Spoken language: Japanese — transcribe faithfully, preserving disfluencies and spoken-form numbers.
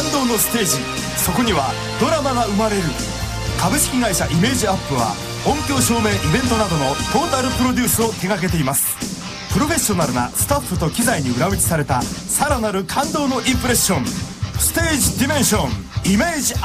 感動のステージ、そこにはドラマが生まれる。株式会社イメージアップは音響照明イベントなどのトータルプロデュースを手掛けています。プロフェッショナルなスタッフと機材に裏打ちされたさらなる感動のインプレッション、ステージディメンションイメージ